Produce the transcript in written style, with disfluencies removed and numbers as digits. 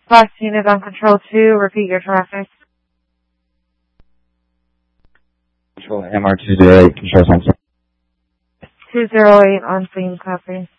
Fox unit on control 2, repeat your traffic. Control MR208, control center. 208 on scene, copy.